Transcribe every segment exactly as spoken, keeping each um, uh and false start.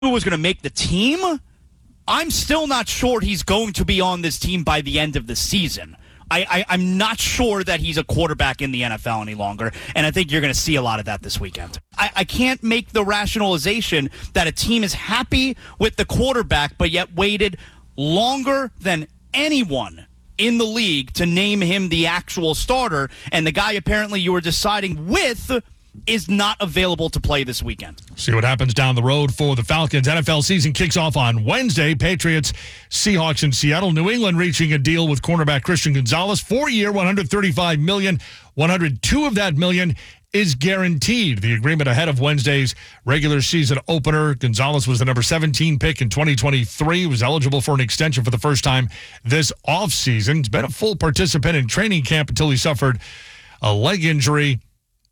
who was going to make the team, I'm still not sure he's going to be on this team by the end of the season. I, I, I'm not sure that he's a quarterback in the N F L any longer, and I think you're going to see a lot of that this weekend. I, I can't make the rationalization that a team is happy with the quarterback, but yet waited longer than anyone in the league to name him the actual starter, and the guy apparently you were deciding with is not available to play this weekend. See what happens down the road for the Falcons. N F L season kicks off on Wednesday. Patriots, Seahawks in Seattle. New England reaching a deal with cornerback Christian Gonzalez. Four-year, one hundred thirty-five million dollars. one hundred two of that million is guaranteed. The agreement ahead of Wednesday's regular season opener. Gonzalez was the number seventeen pick in twenty twenty-three. Was eligible for an extension for the first time this offseason. He's been a full participant in training camp until he suffered a leg injury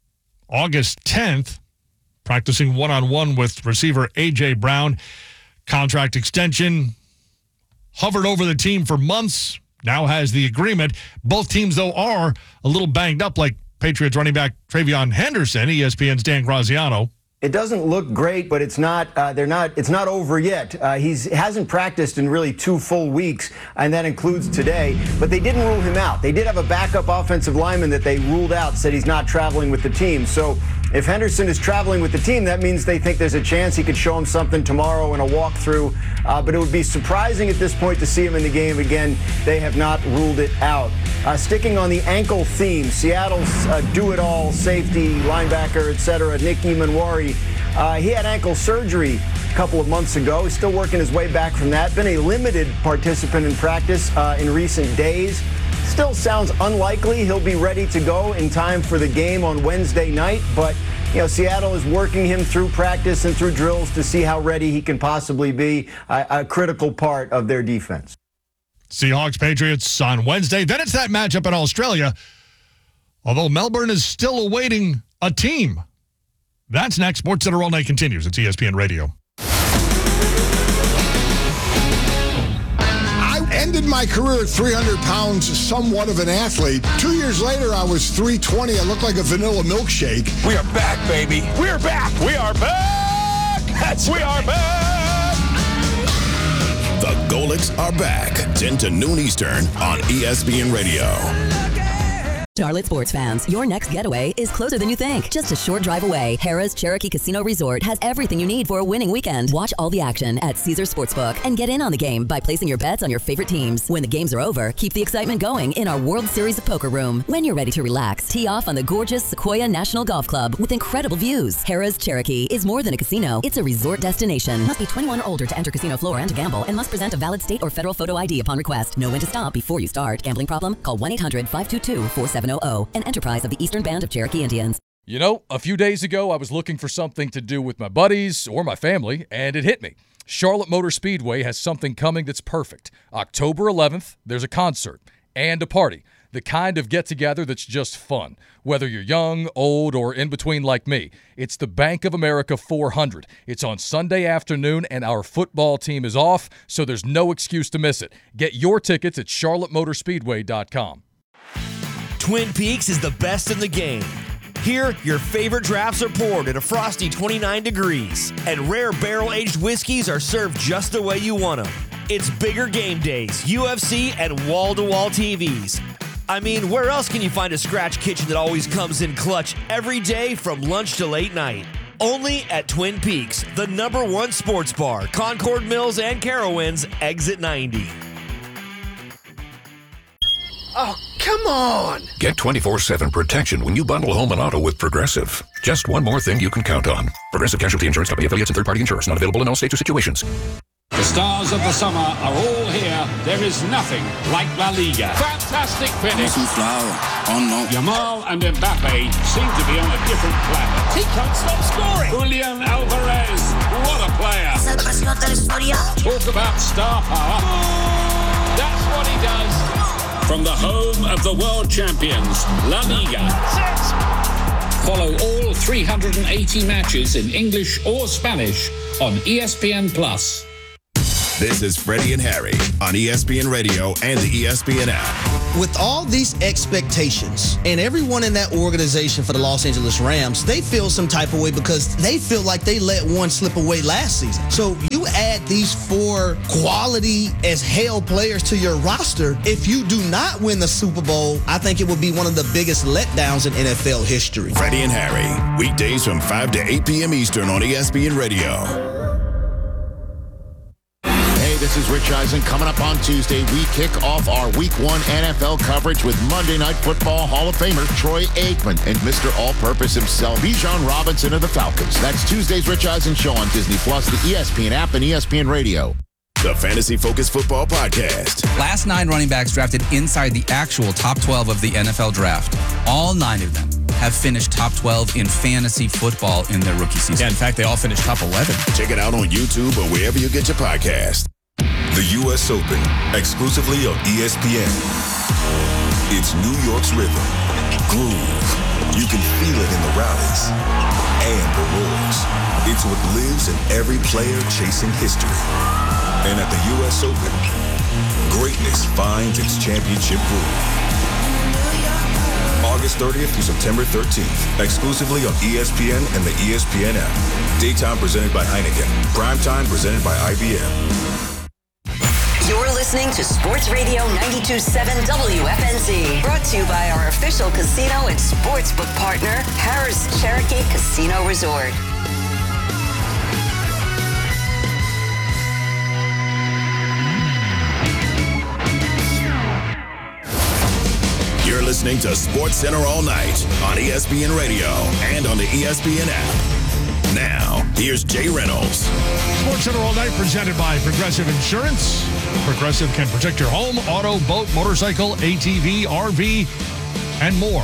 August tenth, practicing one-on-one with receiver A J. Brown. Contract extension, hovered over the team for months, now has the agreement. Both teams, though, are a little banged up, like Patriots running back Travion Henderson, E S P N's Dan Graziano. It doesn't look great, but it's not. Uh, they're not. It's not over yet. Uh, he's hasn't practiced in really two full weeks, and that includes today. But they didn't rule him out. They did have a backup offensive lineman that they ruled out, said he's not traveling with the team. So if Henderson is traveling with the team, that means they think there's a chance he could show him something tomorrow in a walkthrough. Uh, but it would be surprising at this point to see him in the game again. They have not ruled it out. Uh, sticking on the ankle theme, Seattle's uh, do-it-all safety, linebacker, et cetera, Nick Emanwari. Uh, he had ankle surgery a couple of months ago. He's still working his way back from that. Been a limited participant in practice uh, in recent days. Still sounds unlikely he'll be ready to go in time for the game on Wednesday night. But, you know, Seattle is working him through practice and through drills to see how ready he can possibly be, a, a critical part of their defense. Seahawks, Patriots on Wednesday. Then it's that matchup in Australia, although Melbourne is still awaiting a team. That's next. SportsCenter All Night continues. It's E S P N Radio. I ended my career at three hundred pounds, somewhat of an athlete. Two years later, I was three twenty. I looked like a vanilla milkshake. We are back, baby. We are back. We are back. That's we are back. The Golics are back. ten to noon Eastern on E S P N Radio. Charlotte sports fans, your next getaway is closer than you think. Just a short drive away, Harrah's Cherokee Casino Resort has everything you need for a winning weekend. Watch all the action at Caesars Sportsbook and get in on the game by placing your bets on your favorite teams. When the games are over, keep the excitement going in our World Series of Poker room. When you're ready to relax, tee off on the gorgeous Sequoia National Golf Club with incredible views. Harrah's Cherokee is more than a casino, it's a resort destination. Must be twenty-one or older to enter casino floor and to gamble, and must present a valid state or federal photo I D upon request. Know when to stop before you start. Gambling problem? Call one eight hundred five two two four seven zero zero. An enterprise of the Eastern Band of Cherokee Indians. You know, a few days ago, I was looking for something to do with my buddies or my family, and it hit me. Charlotte Motor Speedway has something coming that's perfect. October eleventh, there's a concert and a party. The kind of get-together that's just fun. Whether you're young, old, or in between like me, it's the Bank of America four hundred. It's on Sunday afternoon, and our football team is off, so there's no excuse to miss it. Get your tickets at charlotte motor speedway dot com. Twin Peaks is the best in the game. Here, your favorite drafts are poured at a frosty twenty-nine degrees, and rare barrel-aged whiskeys are served just the way you want them. It's bigger game days, U F C, and wall-to-wall T Vs. I mean, where else can you find a scratch kitchen that always comes in clutch every day from lunch to late night? Only at Twin Peaks, the number one sports bar, Concord Mills and Carowinds, exit ninety. Oh, come on! Get twenty-four seven protection when you bundle home and auto with Progressive. Just one more thing you can count on. Progressive Casualty Insurance Company affiliates and third-party insurers. Not available in all states or situations. The stars of the summer are all here. There is nothing like La Liga. Fantastic finish. Oh no. Yamal and Mbappe seem to be on a different planet. He can't stop scoring. Julian Alvarez, what a player. Talk about star power. That's what he does. From the home of the world champions, La Liga. Follow all three hundred eighty matches in English or Spanish on E S P N Plus. This is Freddie and Harry on E S P N Radio and the E S P N app. With all these expectations and everyone in that organization for the Los Angeles Rams, they feel some type of way because they feel like they let one slip away last season. So you add these four quality as hell players to your roster. If you do not win the Super Bowl, I think it would be one of the biggest letdowns in N F L history. Freddie and Harry, weekdays from five to eight p.m. Eastern on E S P N Radio. This is Rich Eisen. Coming up on Tuesday, we kick off our Week one N F L coverage with Monday Night Football Hall of Famer Troy Aikman and Mister All-Purpose himself, Bijan Robinson of the Falcons. That's Tuesday's Rich Eisen Show on Disney Plus, the E S P N app, and E S P N Radio. The Fantasy Focus Football Podcast. Last nine running backs drafted inside the actual top twelve of the N F L draft. All nine of them have finished top twelve in fantasy football in their rookie season. Yeah, in fact, they all finished top eleven. Check it out on YouTube or wherever you get your podcast. The U S Open, exclusively on E S P N. It's New York's rhythm, groove. You can feel it in the rallies and the roars. It's what lives in every player chasing history. And at the U S Open, greatness finds its championship groove. August thirtieth through September thirteenth, exclusively on E S P N and the E S P N app. Daytime presented by Heineken. Primetime presented by I B M. You're listening to Sports Radio ninety-two point seven W F N Z. Brought to you by our official casino and sportsbook partner, Harris Cherokee Casino Resort. You're listening to Sports Center all night on E S P N Radio and on the E S P N app. Now, here's Jay Reynolds. Sports Center all night presented by Progressive Insurance. Progressive can protect your home, auto, boat, motorcycle, A T V, R V, and more.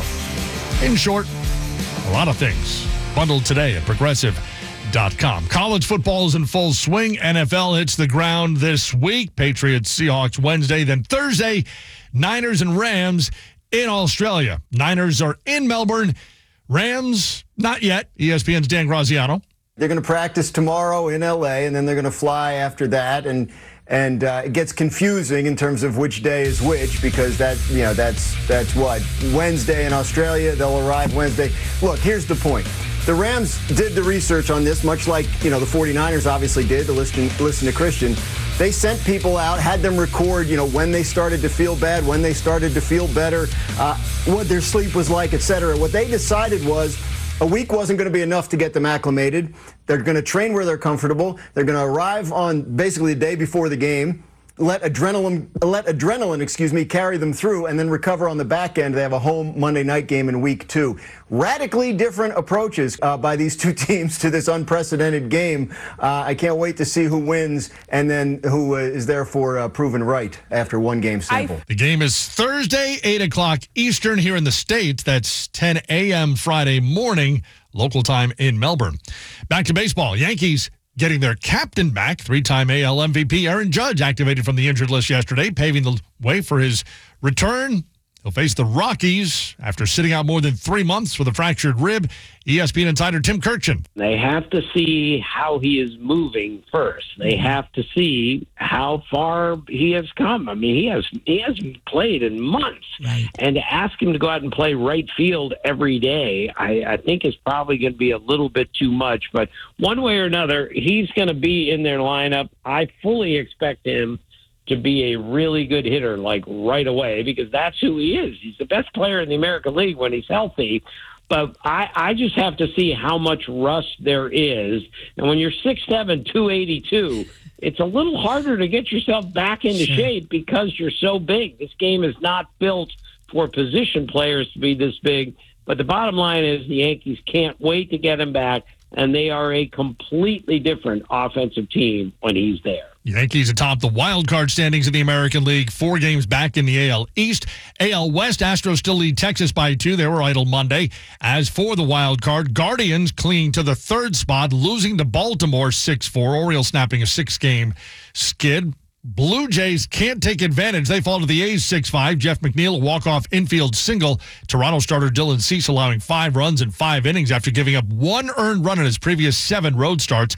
In short, a lot of things. Bundled today at progressive dot com. College football is in full swing. N F L hits the ground this week. Patriots, Seahawks Wednesday. Then Thursday, Niners and Rams in Australia. Niners are in Melbourne. Rams, not yet. E S P N's Dan Graziano. They're going to practice tomorrow in L A, and then they're going to fly after that. And and uh, it gets confusing in terms of which day is which, because that, you know, that's that's what, Wednesday in Australia. They'll arrive Wednesday. Look, here's the point. The Rams did the research on this, much like, you know, the 49ers obviously did, to listen, listen to Christian. They sent people out, had them record, you know, when they started to feel bad, when they started to feel better, uh, what their sleep was like, et cetera. What they decided was a week wasn't going to be enough to get them acclimated. They're going to train where they're comfortable. They're going to arrive on basically the day before the game. Let adrenaline, let adrenaline, excuse me, carry them through, and then recover on the back end. They have a home Monday night game in week two. Radically different approaches uh, by these two teams to this unprecedented game. Uh, I can't wait to see who wins and then who uh, is therefore uh, proven right after one game sample. The game is Thursday, eight o'clock Eastern here in the States. That's ten a.m. Friday morning, local time in Melbourne. Back to baseball. Yankees getting their captain back. Three-time A L M V P Aaron Judge activated from the injured list yesterday, paving the way for his return. He'll face the Rockies after sitting out more than three months with a fractured rib. E S P N insider Tim Kirchin. They have to see how he is moving first. They have to see how far he has come. I mean, he has he hasn't played in months. Right. And to ask him to go out and play right field every day, I, I think is probably going to be a little bit too much. But one way or another, he's going to be in their lineup. I fully expect him to be a really good hitter, like right away, because that's who he is. He's the best player in the American League when he's healthy. But I, I just have to see how much rust there is. And when you're six seven, two eighty-two, it's a little harder to get yourself back into sure. shape because you're so big. This game is not built for position players to be this big. But the bottom line is the Yankees can't wait to get him back, and they are a completely different offensive team when he's there. Yankees atop the wild card standings in the American League, four games back in the A L East. A L West, Astros still lead Texas by two. They were idle Monday. As for the wild card, Guardians clinging to the third spot, losing to Baltimore six four. Orioles snapping a six-game skid. Blue Jays can't take advantage. They fall to the A's six five. Jeff McNeil, a walk-off infield single. Toronto starter Dylan Cease allowing five runs in five innings after giving up one earned run in his previous seven road starts.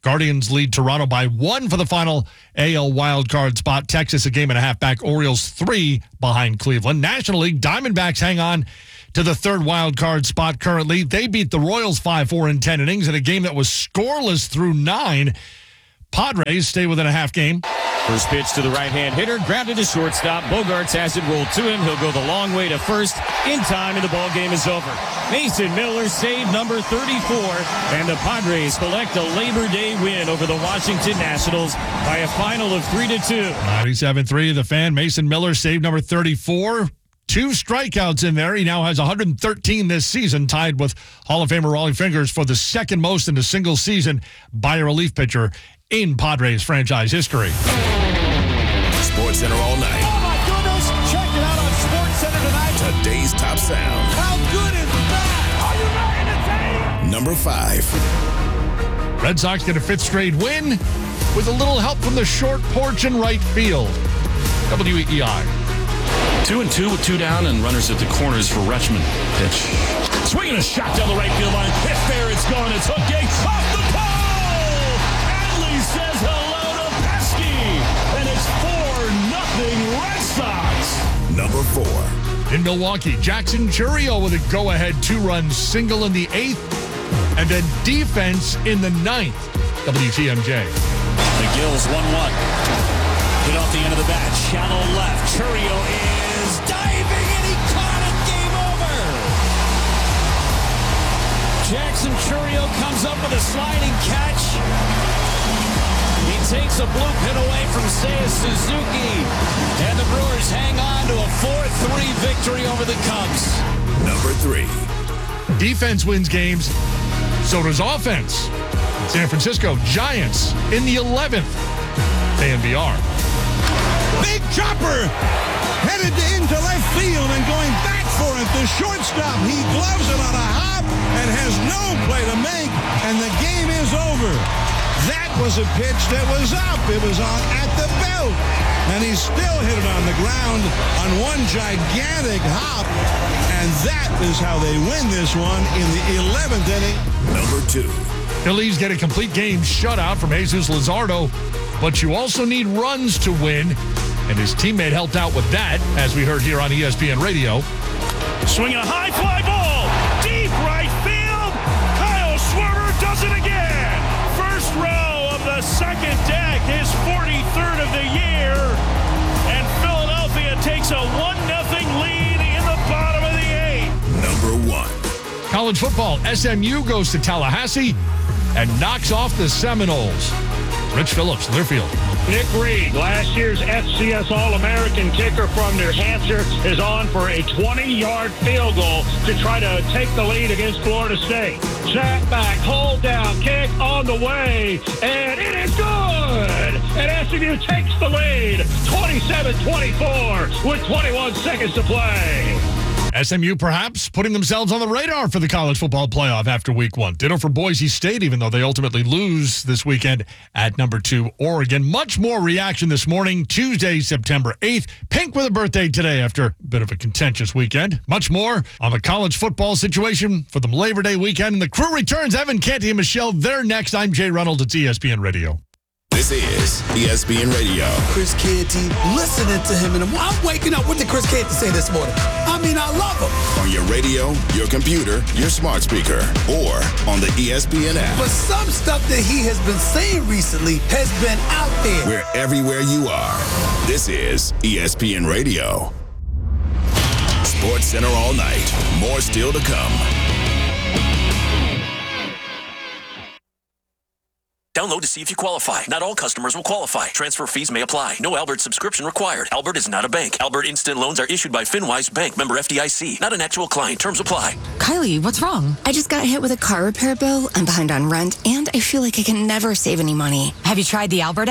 Guardians lead Toronto by one for the final A L wildcard spot. Texas a game and a half back. Orioles three behind Cleveland. National League, Diamondbacks hang on to the third wildcard spot currently. They beat the Royals five four in ten innings in a game that was scoreless through nine. Padres stay within a half game. First pitch to the right-hand hitter, grounded to shortstop. Bogarts has it rolled to him. He'll go the long way to first in time, and the ball game is over. Mason Miller save number thirty-four, and the Padres collect a Labor Day win over the Washington Nationals by a final of three to two. ninety-seven three, the fan. Mason Miller save number thirty-four. Two strikeouts in there. He now has one hundred thirteen this season, tied with Hall of Famer Rollie Fingers for the second most in a single season by a relief pitcher in Padres franchise history. Sports Center all night. Oh, my goodness. Check it out on Sports Center tonight. Today's top sound. How good is that? Are you ready to take? Number five. Red Sox get a fifth straight win with a little help from the short porch in right field. W E I. Two and two with two down and runners at the corners for Rutschman. Pitch. Swinging a shot down the right field line. Hit there, it's gone. It's hooked. Off the pole! Adley says hello to Pesky. And it's four nothing Red Sox. Number four. In Milwaukee, Jackson Chourio with a go-ahead two-run single in the eighth, and then defense in the ninth. W T M J. McGill's one one. Hit off the end of the bat. Shallow left. Chourio is diving, and he caught it. Game over. Jackson Chourio comes up with a sliding catch. He takes a bloop hit away from Seiya Suzuki. And the Brewers hang on to a four three victory over the Cubs. Number three. Defense wins games. So does offense. San Francisco Giants in the eleventh. A N B R. Big chopper headed into left field and going back for it. The shortstop, he gloves it on a hop and has no play to make, and the game is over. That was a pitch that was up. It was on at the belt, and he still hit it on the ground on one gigantic hop, and that is how they win this one in the eleventh inning. Number two. Phillies get a complete game shutout from Jesus Luzardo, but you also need runs to win, and his teammate helped out with that, as we heard here on E S P N Radio. Swinging a high fly ball, deep right field. Kyle Schwarber does it again. First row of the second deck, his forty-third of the year, and Philadelphia takes a one nothing lead in the bottom of the eighth. Number one. College football, S M U goes to Tallahassee and knocks off the Seminoles. Rich Phillips, Learfield. Nick Reed, last year's F C S All-American kicker from New Hampshire, is on for a twenty-yard field goal to try to take the lead against Florida State. Snap back, hold down, kick on the way, and it is good! And S M U takes the lead, twenty-seven twenty-four, with twenty-one seconds to play. S M U perhaps putting themselves on the radar for the college football playoff after week one. Ditto for Boise State, even though they ultimately lose this weekend at number two, Oregon. Much more reaction this morning, Tuesday, September eighth. Pink with a birthday today after a bit of a contentious weekend. Much more on the college football situation for the Labor Day weekend. And the crew returns. Evan Canty and Michelle, they're next. I'm Jay Reynolds. It's E S P N Radio. This is E S P N Radio. Chris Canty, listening to him, and I'm waking up. What did Chris Canty say this morning? I mean, I love him. On your radio, your computer, your smart speaker, or on the E S P N app. But some stuff that he has been saying recently has been out there. We're everywhere you are. This is E S P N Radio. Sports Center all night. More still to come. Download to see if you qualify. Not all customers will qualify. Transfer fees may apply. No Albert subscription required. Albert is not a bank. Albert Instant Loans are issued by FinWise Bank, member F D I C. Not an actual client. Terms apply. Kylie, what's wrong? I just got hit with a car repair bill. I'm behind on rent, and I feel like I can never save any money. Have you tried the Albert app?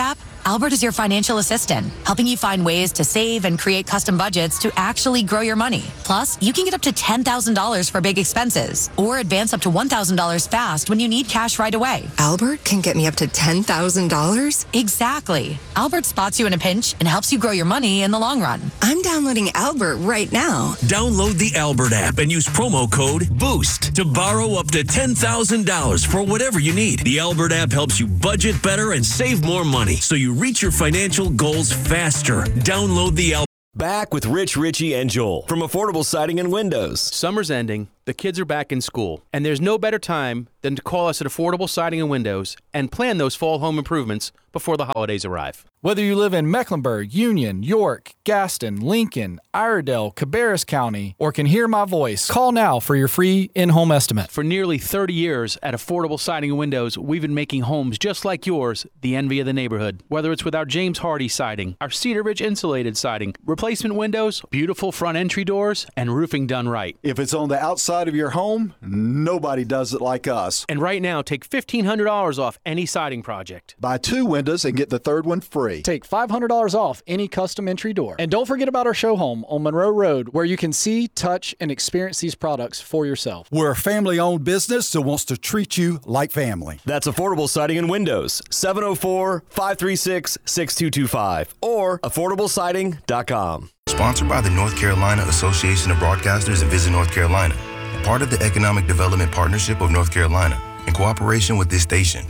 Albert is your financial assistant, helping you find ways to save and create custom budgets to actually grow your money. Plus, you can get up to ten thousand dollars for big expenses or advance up to one thousand dollars fast when you need cash right away. Albert can get me up to ten thousand dollars? Exactly. Albert spots you in a pinch and helps you grow your money in the long run. I'm downloading Albert right now. Download the Albert app and use promo code BOOST to borrow up to ten thousand dollars for whatever you need. The Albert app helps you budget better and save more money so you reach your financial goals faster. Download the Albert. Back with Rich, Richie, and Joel from Affordable Siding and Windows. Summer's ending, the kids are back in school, and there's no better time than to call us at Affordable Siding and Windows and plan those fall home improvements before the holidays arrive. Whether you live in Mecklenburg, Union, York, Gaston, Lincoln, Iredell, Cabarrus County, or can hear my voice, call now for your free in-home estimate. For nearly thirty years at Affordable Siding and Windows, we've been making homes just like yours the envy of the neighborhood. Whether it's with our James Hardy siding, our Cedar Ridge insulated siding, replacement windows, beautiful front entry doors, and roofing done right. If it's on the outside of your home, nobody does it like us. And right now, take fifteen hundred dollars off any siding project. Buy two windows and get the third one free. Take five hundred dollars off any custom entry door. And don't forget about our show home on Monroe Road, where you can see, touch, and experience these products for yourself. We're a family-owned business that wants to treat you like family. That's Affordable Siding and Windows, seven oh four, five three six, six two two five or affordable siding dot com. Sponsored by the North Carolina Association of Broadcasters and Visit North Carolina, part of the Economic Development Partnership of North Carolina, in cooperation with this station.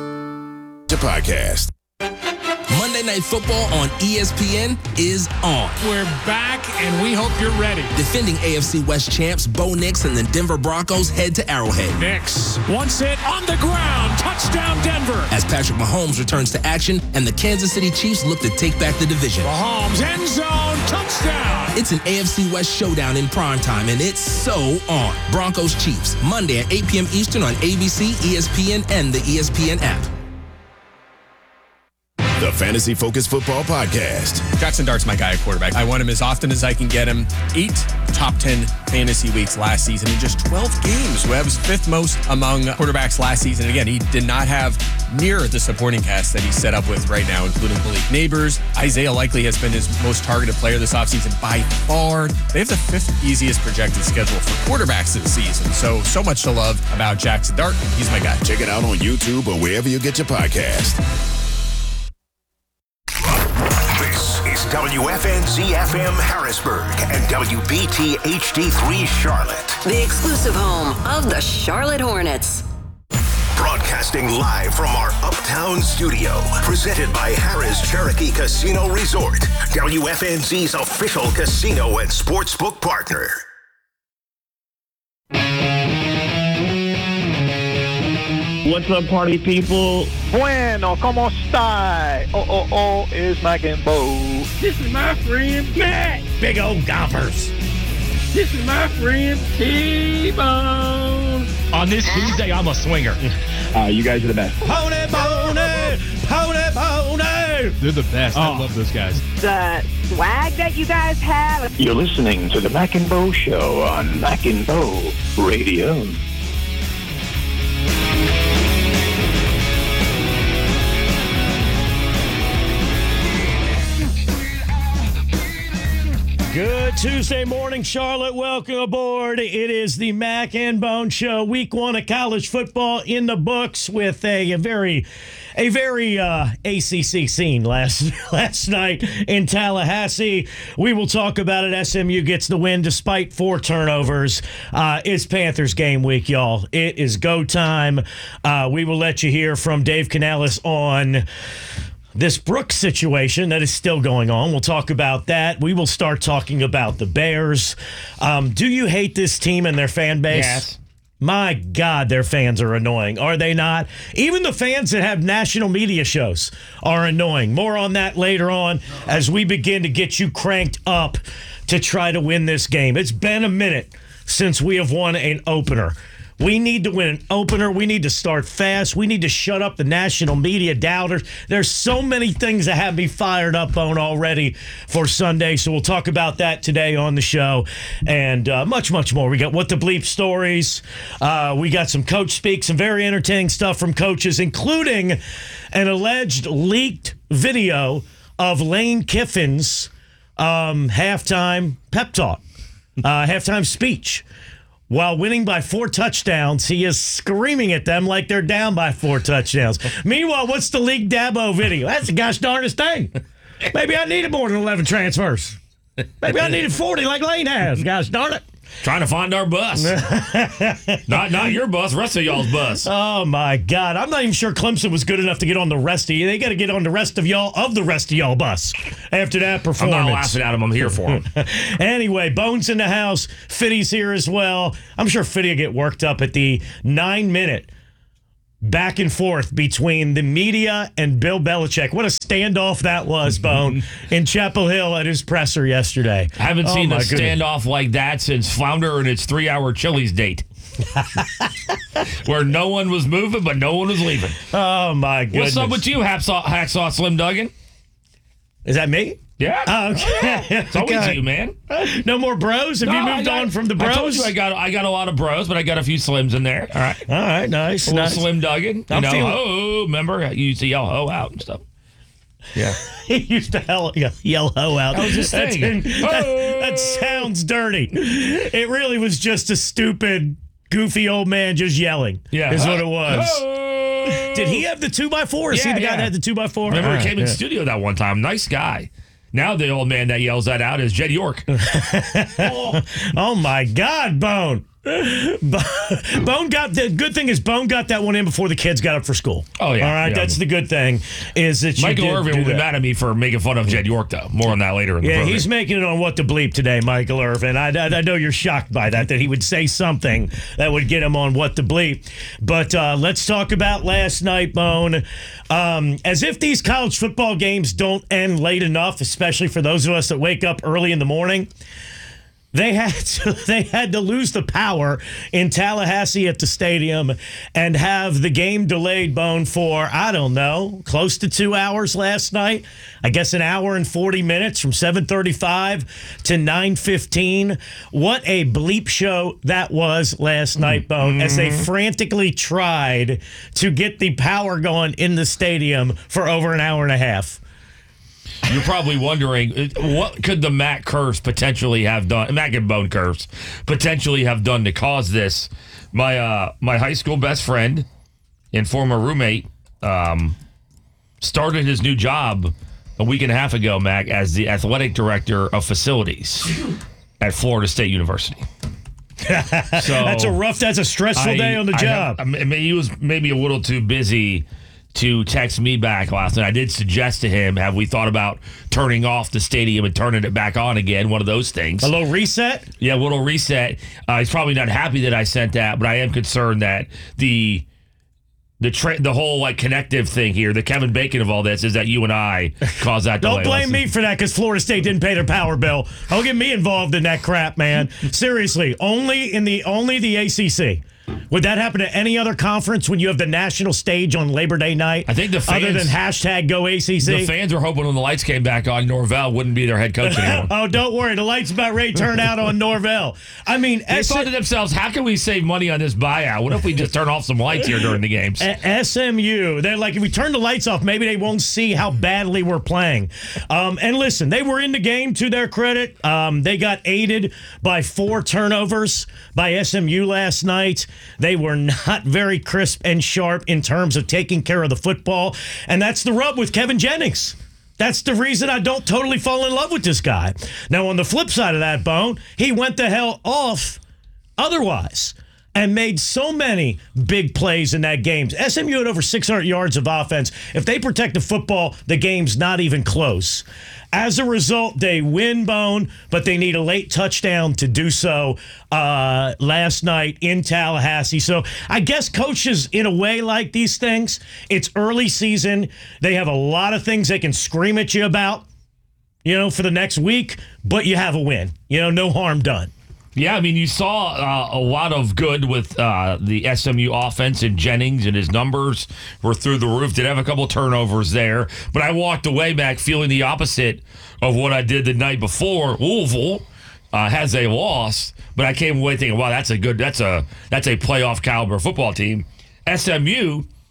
The podcast. Monday Night Football on E S P N is on. We're back, and we hope you're ready. Defending A F C West champs Bo Nix and the Denver Broncos head to Arrowhead. Nix, once hit on the ground, touchdown Denver. As Patrick Mahomes returns to action and the Kansas City Chiefs look to take back the division. Mahomes, end zone, touchdown. It's an A F C West showdown in primetime, and it's so on. Broncos Chiefs, Monday at eight p.m. Eastern on A B C, E S P N, and the E S P N app. The Fantasy Focus Football Podcast. Jackson Dart's my guy at quarterback. I want him as often as I can get him. Eight top ten fantasy weeks last season in just twelve games. That was fifth most among quarterbacks last season. And again, he did not have near the supporting cast that he's set up with right now, including Malik Neighbors. Isaiah Likely has been his most targeted player this offseason by far. They have the fifth easiest projected schedule for quarterbacks this season. So, so much to love about Jackson Dart. He's my guy. Check it out on YouTube or wherever you get your podcast. W F N Z F M Harrisburg and W B T H D three Charlotte. The exclusive home of the Charlotte Hornets. Broadcasting live from our Uptown studio. Presented by Harris Cherokee Casino Resort. W F N Z's official casino and sportsbook partner. What's up, party people? Bueno, ¿cómo está? Oh, oh, oh, is Mac and Bo. This is my friend, Matt. Big old golfers. This is my friend, T-Bone. On this Tuesday, I'm a swinger. Uh, you guys are the best. Pony, pony, pony, pony. They're the best. Oh. I love those guys. The swag that you guys have. You're listening to the Mac and Bo Show on Mac and Bo Radio. Good Tuesday morning, Charlotte. Welcome aboard. It is the Mac and Bone Show. Week one of college football in the books with a, a very, a very uh, A C C scene last last night in Tallahassee. We will talk about it. S M U gets the win despite four turnovers. Uh, it's Panthers game week, y'all. It is go time. Uh, we will let you hear from Dave Canales on this Brooks situation that is still going on. We'll talk about that. We will start talking about the Bears. Um, do you hate this team and their fan base? Yes. My God, their fans are annoying, are they not? Even the fans that have national media shows are annoying. More on that later on as we begin to get you cranked up to try to win this game. It's been a minute since we have won an opener. We need to win an opener. We need to start fast. We need to shut up the national media doubters. There's so many things that have me fired up on already for Sunday, so we'll talk about that today on the show and uh, much, much more. We got What the Bleep stories. Uh, we got some coach speak, some very entertaining stuff from coaches, including an alleged leaked video of Lane Kiffin's um, halftime pep talk, uh, halftime speech. While winning by four touchdowns, he is screaming at them like they're down by four touchdowns. Meanwhile, what's the League Dabo video? That's the gosh darndest thing. Maybe I needed more than eleven transfers. Maybe I needed forty like Lane has. Gosh darn it. Trying to find our bus. not not your bus, rest of y'all's bus. Oh, my God. I'm not even sure Clemson was good enough to get on the rest of you. They got to get on the rest of y'all of the rest of y'all bus after that performance. I'm not laughing at him. I'm here for him. Anyway, Bones in the house. Fitty's here as well. I'm sure Fitty will get worked up at the nine-minute back and forth between the media and Bill Belichick. What a standoff that was, Bone, in Chapel Hill at his presser yesterday. I haven't oh seen a goodness. standoff like that since Flounder and its three-hour Chili's date. Where no one was moving, but no one was leaving. Oh, my goodness. What's up with you, Hacksaw, Hacksaw Slim Duggan? Is that me? Yeah. Oh, okay. It's always Okay. you, man. No more bros? Have No, you moved I got- on from the I bros? told you I got I got a lot of bros, but I got a few Slims in there. All right. All right, nice. A little nice. Slim Duggan. You I'm know, feeling- oh, remember? You used to yell ho out and stuff. Yeah. He used to yell, yell ho out. That was his That's thing. in- that, that sounds dirty. It really was just a stupid, goofy old man just yelling. Yeah. Is what it was. Oh. Did he have the two by four? Is Yeah, he the guy yeah. that had the two by four? Remember, All he right, came in yeah. studio that one time. Nice guy. Now the old man that yells that out is Jed York. oh. oh, my God, Bone. Bone got the good thing is Bone got that one in before the kids got up for school. Oh, yeah. All right, Yeah. that's the good thing is that you Michael did Irvin do will be that. mad at me for making fun of Jed York, though. More on that later in the Yeah, program. he's making it on What to Bleep today, Michael Irvin. I, I, I know you're shocked by that, that he would say something that would get him on What to Bleep. But uh, let's talk about last night, Bone. Um, as if these college football games don't end late enough, especially for those of us that wake up early in the morning. They had to, they had to lose the power in Tallahassee at the stadium and have the game delayed, Bone, for, I don't know, close to two hours last night. I guess an hour and forty minutes from seven thirty-five to nine fifteen. What a bleep show that was last night, Bone, as they frantically tried to get the power going in the stadium for over an hour and a half. You're probably wondering, what could the Matt curse potentially have done? Matt and Bone curse potentially have done to cause this? My uh, my high school best friend and former roommate um, started his new job a week and a half ago, Mac, as the athletic director of facilities at Florida State University. So that's a rough, that's a stressful I- day on the I job. have- I mean, he was maybe a little too busy to text me back last night. I did suggest to him, have we thought about turning off the stadium and turning it back on again? One of those things. A little reset? Yeah, a little reset. Uh, he's probably not happy that I sent that, but I am concerned that the the tra- the whole like connective thing here, the Kevin Bacon of all this, is that you and I caused that delay. Don't blame Listen. me for that because Florida State didn't pay their power bill. Don't get me involved in that crap, man. Seriously, only in the only the A C C. Would that happen to any other conference when you have the national stage on Labor Day night? I think the fans, other than hashtag Go A C C. The fans were hoping when the lights came back on, Norvell wouldn't be their head coach anymore. Oh, don't worry. The lights about ready to turn out on Norvell. I mean, They S- thought to themselves, how can we save money on this buyout? What if we just turn off some lights here during the games? S M U, they're like, if we turn the lights off, maybe they won't see how badly we're playing. Um, and listen, they were in the game, to their credit. Um, they got aided by four turnovers by S M U last night. They were not very crisp and sharp in terms of taking care of the football. And that's the rub with Kevin Jennings. That's the reason I don't totally fall in love with this guy. Now, on the flip side of that, Bone, he went the hell off otherwise and made so many big plays in that game. S M U had over six hundred yards of offense. If they protect the football, the game's not even close. As a result, they win, Bone, but they need a late touchdown to do so uh, last night in Tallahassee. So I guess coaches, in a way, like these things. It's early season. They have a lot of things they can scream at you about, you know, for the next week, but you have a win. You know, no harm done. Yeah, I mean, you saw uh, a lot of good with uh, the S M U offense and Jennings, and his numbers were through the roof. Did have a couple turnovers there, but I walked away back feeling the opposite of what I did the night before. Louisville uh, has a loss, but I came away thinking, wow, that's a good, that's a that's a playoff caliber football team. S M U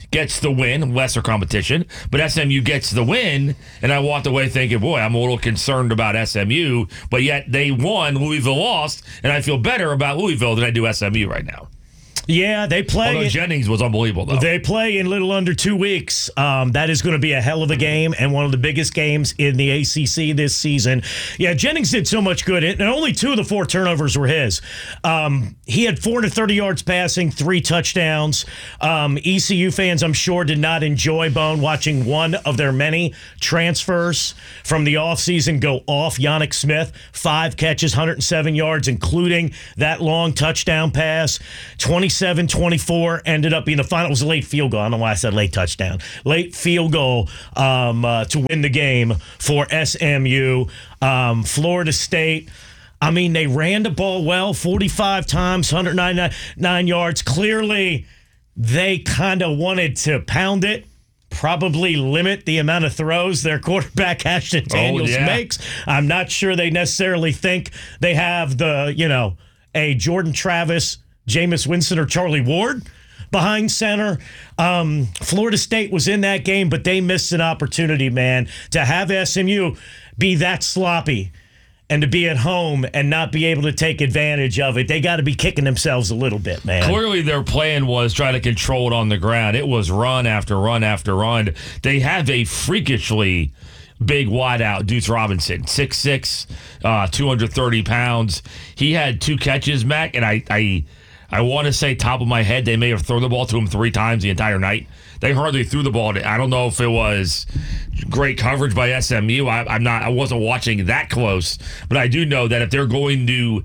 gets the win, lesser competition, but S M U gets the win, and I walked away thinking, boy, I'm a little concerned about S M U, but yet they won, Louisville lost, and I feel better about Louisville than I do S M U right now. Yeah, they play. Although Jennings was unbelievable, though. They play in little under two weeks. Um, that is going to be a hell of a game and one of the biggest games in the A C C this season. Yeah, Jennings did so much good, and only two of the four turnovers were his. Um, he had four hundred thirty yards passing, three touchdowns. Um, E C U fans, I'm sure, did not enjoy, Bone, watching one of their many transfers from the offseason go off. Yannick Smith, five catches, one hundred seven yards, including that long touchdown pass. twenty-seven twenty-four ended up being the final. It was a late field goal. I don't know why I said late touchdown. Late field goal um, uh, to win the game for S M U. Um, Florida State, I mean, they ran the ball well, forty-five times, one hundred ninety-nine yards. Clearly, they kind of wanted to pound it, probably limit the amount of throws their quarterback Ashton Daniels oh, yeah. makes. I'm not sure they necessarily think they have the, you know, a Jordan Travis, Jameis Winston, or Charlie Ward behind center. Um, Florida State was in that game, but they missed an opportunity, man, to have S M U be that sloppy and to be at home and not be able to take advantage of it. They got to be kicking themselves a little bit, man. Clearly their plan was try to control it on the ground. It was run after run after run. They have a freakishly big wideout, Deuce Robinson, six six, uh, two hundred thirty pounds. He had two catches, Mac, and I... I I want to say, top of my head, they may have thrown the ball to him three times the entire night. They hardly threw the ball. I don't know if it was great coverage by S M U. I, I'm not. I wasn't watching that close, but I do know that if they're going to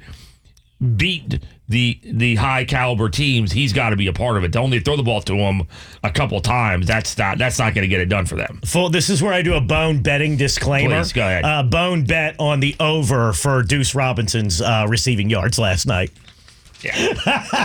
beat the the high caliber teams, he's got to be a part of it. To only throw the ball to him a couple times, that's not that's not going to get it done for them. Full, this is where I do a Bone betting disclaimer. Please, go ahead. Uh, Bone bet on the over for Deuce Robinson's uh, receiving yards last night. Yeah.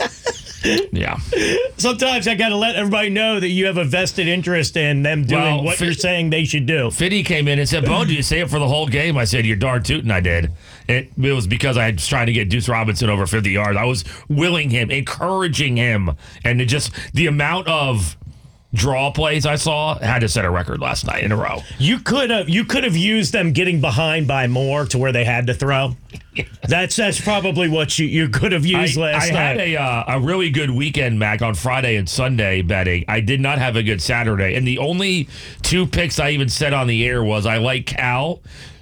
Yeah. Sometimes I got to let everybody know that you have a vested interest in them doing well, what Fit, you're saying they should do. Fitty came in and said, Bone, do you say it for the whole game? I said, you're darn tootin', I did. It, it was because I was trying to get Deuce Robinson over fifty yards. I was willing him, encouraging him, and it just the amount of draw plays I saw had to set a record last night in a row. You could have you could have used them getting behind by more to where they had to throw. That's that's probably what you, you could have used I, last I night. I had a uh, a really good weekend, Mac, on Friday and Sunday betting. I did not have a good Saturday, and the only two picks I even said on the air was I like Cal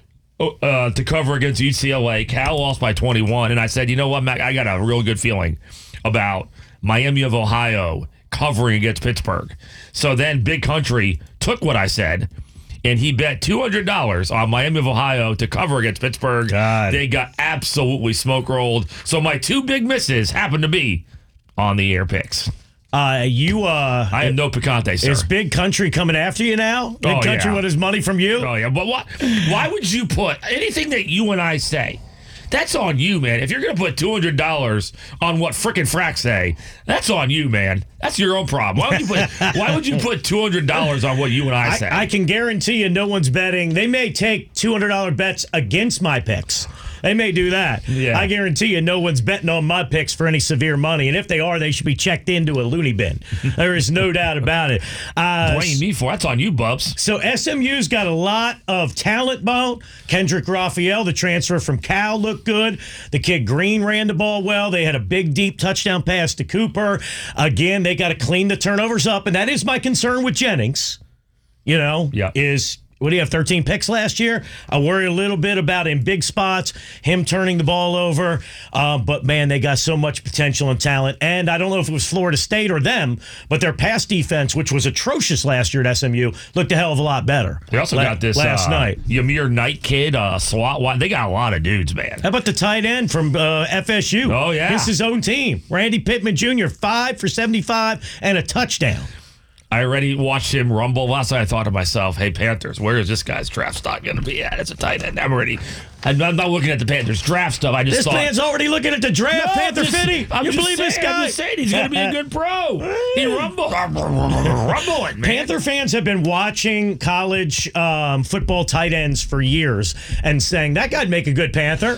uh, to cover against U C L A. Cal lost by twenty-one, and I said, you know what, Mac, I got a real good feeling about Miami of Ohio covering against Pittsburgh. So then Big Country took what I said, and he bet two hundred dollars on Miami of Ohio to cover against Pittsburgh. God. They got absolutely smoke rolled. So my two big misses happened to be on the air picks. Uh, you, uh, I am no picante, sir. Is Big Country coming after you now? Big Oh, Country yeah. want his money from you? Oh, yeah. But why, why would you put anything that you and I say? That's on you, man. If you're going to put two hundred dollars on what frickin' Frack say, that's on you, man. That's your own problem. Why would you put, why would you put two hundred dollars on what you and I say? I, I can guarantee you no one's betting. They may take two hundred dollars bets against my picks. They may do that. Yeah. I guarantee you no one's betting on my picks for any severe money. And if they are, they should be checked into a loony bin. There is no doubt about it. Uh, Blame me for that's on you, Bubs. So S M U's got a lot of talent, Bone. Kendrick Raphael, the transfer from Cal, looked good. The kid Green ran the ball well. They had a big, deep touchdown pass to Cooper. Again, they got to clean the turnovers up. And that is my concern with Jennings, you know, yeah. is... What do you have, thirteen picks last year? I worry a little bit about in big spots, him turning the ball over. Uh, but, man, they got so much potential and talent. And I don't know if it was Florida State or them, but their pass defense, which was atrocious last year at S M U, looked a hell of a lot better. They also la- got this last uh, night. Ymir Knight kid, uh, SWAT. They got a lot of dudes, man. How about the tight end from uh, F S U? Oh, yeah. It's his own team. Randy Pittman Junior, five for seventy-five and a touchdown. I already watched him rumble. Last night I thought to myself, hey, Panthers, where is this guy's draft stock going to be at as a tight end? I'm already, I'm not looking at the Panthers draft stuff. I just This thought. man's already looking at the draft, No, Panther just- Fitty. I'm You just believe this saying- I'm guy? just saying he's going to be a good pro. He rumbled. Rumbling, man. Panther fans have been watching college um, football tight ends for years and saying that guy'd make a good Panther.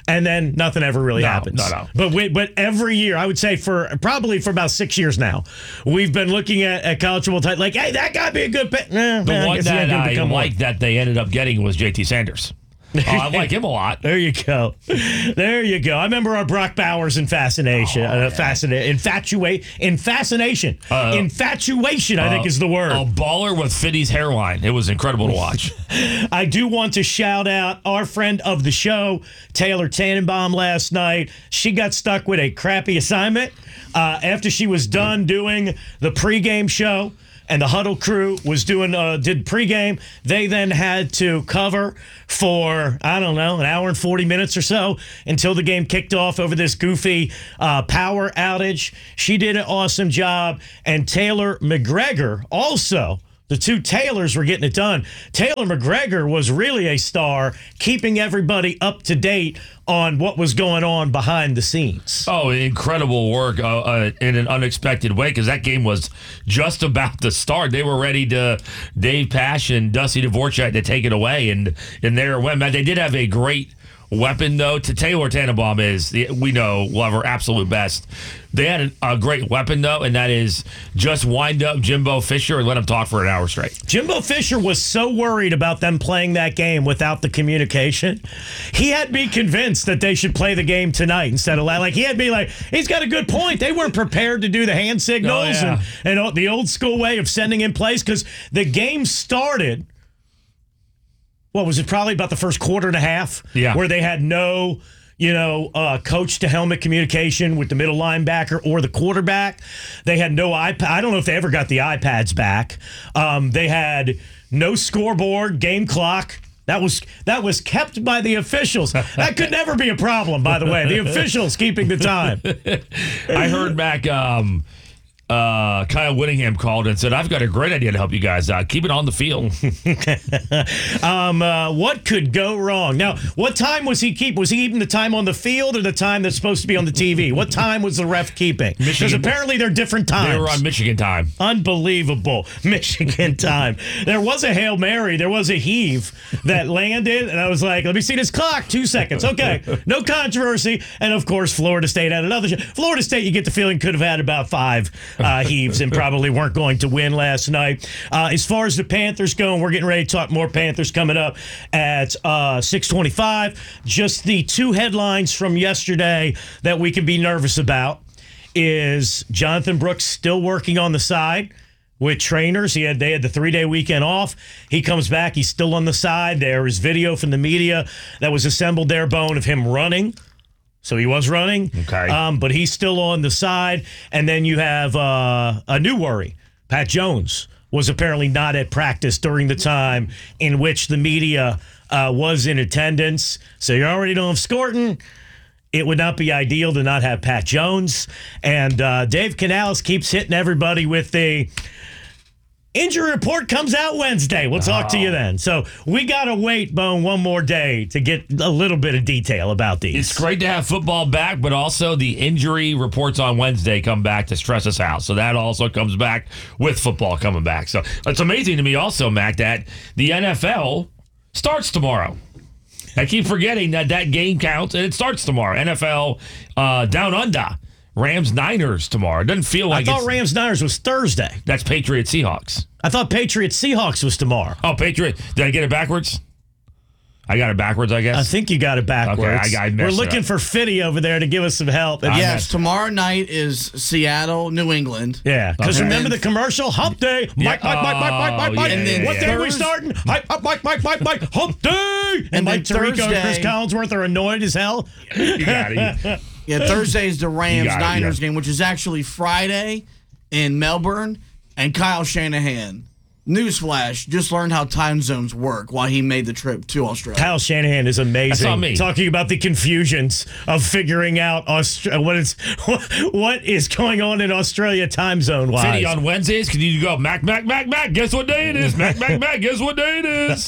And then nothing ever really No, happens. no, no. But we, but every year, I would say for probably for about six years now, we've been looking at, at college football title, like, hey, that got to be a good pick. Eh, The man, I one guess he ain't that gonna I become like one. that they ended up getting was J T Sanders. Oh, I like him a lot. There you go. There you go. I remember our Brock Bowers in fascination. Oh, uh, fascina- infatuate, in fascination. Uh, Infatuation, I think, Uh, is the word. A baller with Fiddy's hairline. It was incredible to watch. I do want to shout out our friend of the show, Taylor Tannenbaum, last night. She got stuck with a crappy assignment uh, after she was done doing the pregame show. And the Huddle crew was doing uh, did pregame. They then had to cover for, I don't know, an hour and forty minutes or so until the game kicked off over this goofy uh, power outage. She did an awesome job. And Taylor McGregor also. The two Taylors were getting it done. Taylor McGregor was really a star, keeping everybody up to date on what was going on behind the scenes. Oh, incredible work uh, uh, in an unexpected way, because that game was just about to start. They were ready to, Dave Pasch and Dusty Dvorak to take it away, and, and there it went. Man, they did have a great weapon, though. To Taylor Tannenbaum is, the, we know, will have her absolute best. They had a, a great weapon, though, and that is just wind up Jimbo Fisher and let him talk for an hour straight. Jimbo Fisher was so worried about them playing that game without the communication. He had me convinced that they should play the game tonight instead of like he had me like he's got a good point. They weren't prepared to do the hand signals Oh, yeah. and, and the old school way of sending in plays because the game started. What was it? Probably about the first quarter and a half, Yeah. where they had no, you know, uh, coach to helmet communication with the middle linebacker or the quarterback. They had no iPad. I don't know if they ever got the iPads back. Um, they had no scoreboard, game clock. That was that was kept by the officials. That could never be a problem, by the way. The officials keeping the time. I heard back um, uh, Kyle Whittingham called and said, I've got a great idea to help you guys out. Keep it on the field. um, uh, what could go wrong? Now, what time was he keep? Was he keeping the time on the field or the time that's supposed to be on the T V? What time was the ref keeping? Because Michigan- apparently they're different times. They were on Michigan time. Unbelievable. Michigan time. There was a Hail Mary. There was a heave that landed, and I was like, let me see this clock. Two seconds. Okay. No controversy. And, of course, Florida State had another. Sh- Florida State, you get the feeling, could have had about five uh, heaves and probably weren't going to win last night. Uh, as far as the Panthers go, and we're getting ready to talk more Panthers coming up at uh, six twenty-five. Just the two headlines from yesterday that we can be nervous about is Jonathan Brooks still working on the side with trainers. He had they had the three-day weekend off. He comes back. He's still on the side. There is video from the media that was assembled there, Bone, of him running. So he was running. Okay. Um, but he's still on the side. And then you have uh, a new worry. Pat Jones was apparently not at practice during the time in which the media uh, was in attendance. So you already know if Scorton, it would not be ideal to not have Pat Jones. And uh, Dave Canales keeps hitting everybody with the injury report comes out Wednesday. We'll talk to you then. So we got to wait, Bone, one more day to get a little bit of detail about these. It's great to have football back, but also the injury reports on Wednesday come back to stress us out. So that also comes back with football coming back. So it's amazing to me also, Mac, that the N F L starts tomorrow. I keep forgetting that that game counts, and it starts tomorrow. N F L uh, Down Under. Rams Niners tomorrow. It doesn't feel like I thought it's, Rams Niners was Thursday. That's Patriots Seahawks. I thought Patriots Seahawks was tomorrow. Oh, Patriot. Did I get it backwards? I got it backwards, I guess. I think you got it backwards. Okay, I got I We're messed it looking up. for Fitty over there to give us some help. I yes, messed- tomorrow night is Seattle, New England. Yeah, because Okay. remember the commercial? Hump Day. Mike, Yeah. Mike, Mike, Mike, Mike, Mike, Oh, Mike. yeah, And then yeah, what yeah. day are we Thursday- starting? Mike, Mike, Mike, Mike, Mike, Mike. Hump Day. And, And Mike then Tirico and Chris Thursday- Collinsworth are annoyed as hell. You got it. Yeah, Thursday is the Rams got it, Niners yeah. game, which is actually Friday in Melbourne. And Kyle Shanahan, newsflash, just learned how time zones work while he made the trip to Australia. Kyle Shanahan is amazing. That's on me. Talking about the confusions of figuring out Austra- what is what is going on in Australia time zone wise. Fitty, on Wednesdays, can you go, Mac, Mac, Mac, Mac, guess what day it is? Mac, Mac, Mac, guess what day it is?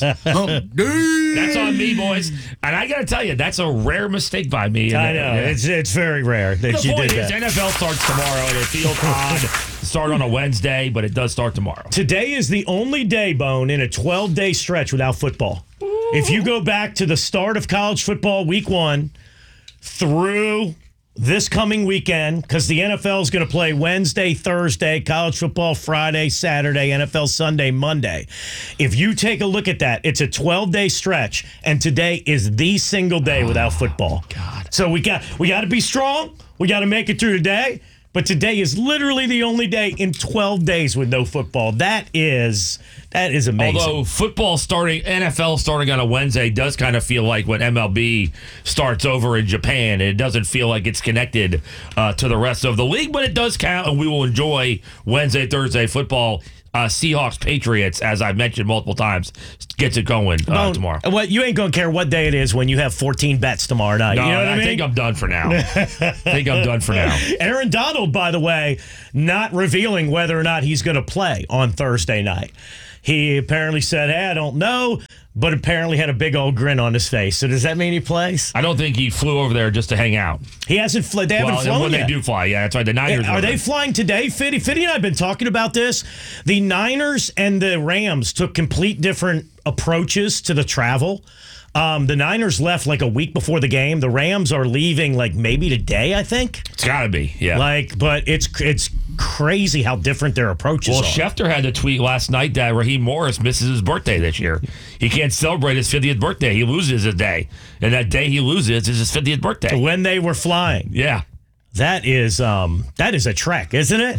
That's on me, boys. And I got to tell you, that's a rare mistake by me. I And, know uh, it's it's very rare that The you point did is, that. N F L starts tomorrow, and it feels odd to start on a Wednesday, but it does start tomorrow. Today is the only day, Bone, in a twelve-day stretch without football. If you go back to the start of college football, week one, through this coming weekend, because the N F L is going to play Wednesday, Thursday, college football Friday, Saturday, N F L Sunday, Monday. If you take a look at that, it's a twelve-day stretch, and today is the single day oh, without football. God. So we got we got to be strong. We got to make it through today. But today is literally the only day in twelve days with no football. That is that is amazing. Although football starting, N F L starting on a Wednesday does kind of feel like when M L B starts over in Japan. It doesn't feel like it's connected uh, to the rest of the league, but it does count, and we will enjoy Wednesday, Thursday football. Uh, Seahawks, Patriots, as I've mentioned multiple times, gets it going uh, Bone, tomorrow. Well, you ain't going to care what day it is when you have fourteen bets tomorrow night. No, you know what I, I mean? think I'm done for now. I think I'm done for now. Aaron Donald, by the way, not revealing whether or not he's going to play on Thursday night. He apparently said, hey, I don't know, but apparently had a big old grin on his face. So does that mean he plays? I don't think he flew over there just to hang out. He hasn't flown. They well, haven't flown when yet. they do fly, yeah, that's right. The Niners Are they there. flying today? Fitty, Fitty and I have been talking about this. The Niners and the Rams took complete different approaches to the travel. Um, the Niners left like a week before the game. The Rams are leaving like maybe today, I think. It's got to be, yeah. Like, but it's it's crazy how different their approaches well, are. Well, Schefter had to tweet last night that Raheem Morris misses his birthday this year. He can't celebrate his fiftieth birthday. He loses a day. And that day he loses is his fiftieth birthday. When they were flying. Yeah. That is um that is a trek, isn't it?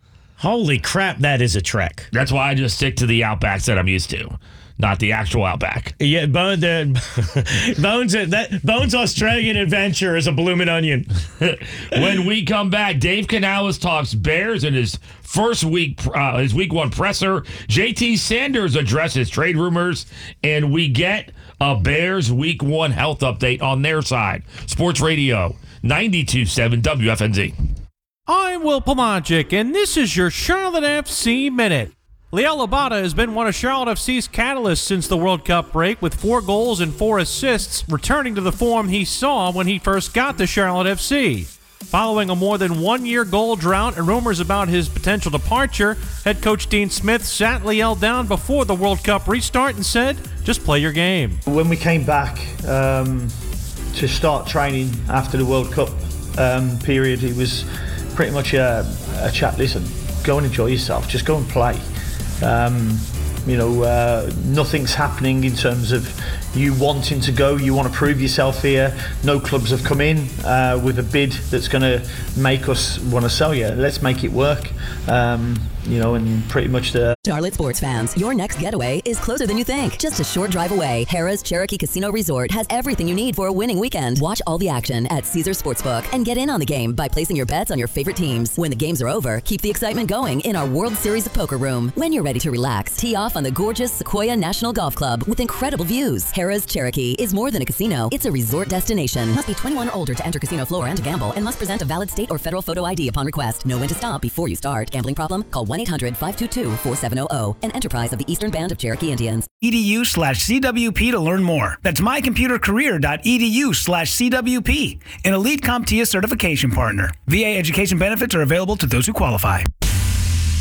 Holy crap, that is a trek. That's why I just stick to the Outbacks that I'm used to. Not the actual Outback. Yeah, Bone, the, Bones, that Bones Australian adventure is a bloomin' onion. When we come back, Dave Canales talks Bears in his first week, uh, his week one presser. J T Sanders addresses trade rumors, and we get a Bears week one health update on their side. Sports Radio ninety-two point seven W F N Z. I'm Will Pelagic, and this is your Charlotte F C Minute. Liel Abada has been one of Charlotte F C's catalysts since the World Cup break, with four goals and four assists, returning to the form he saw when he first got to Charlotte F C. Following a more than one-year goal drought and rumors about his potential departure, head coach Dean Smith sat Liel down before the World Cup restart and said, just play your game. When we came back um, to start training after the World Cup um, period, he was pretty much a, a chat, listen, go and enjoy yourself, just go and play. Um, you know, uh, nothing's happening in terms of you wanting to go. You want to prove yourself here. No clubs have come in uh, with a bid that's going to make us want to sell you. Let's make it work. Um, you know, and pretty much the... Charlotte sports fans, your next getaway is closer than you think. Just a short drive away, Harrah's Cherokee Casino Resort has everything you need for a winning weekend. Watch all the action at Caesars Sportsbook and get in on the game by placing your bets on your favorite teams. When the games are over, keep the excitement going in our World Series of Poker room. When you're ready to relax, tee off on the gorgeous Sequoia National Golf Club with incredible views. Harrah's Cherokee is more than a casino, it's a resort destination. Must be twenty-one or older to enter casino floor and to gamble, and must present a valid state or federal photo I D upon request. Know when to stop before you start. Gambling problem? Call one eight hundred five two two four seven zero zero. An enterprise of the Eastern Band of Cherokee Indians. Edu slash CWP to learn more. That's mycomputercareer.edu slash CWP. An Elite CompTIA certification partner. V A education benefits are available to those who qualify.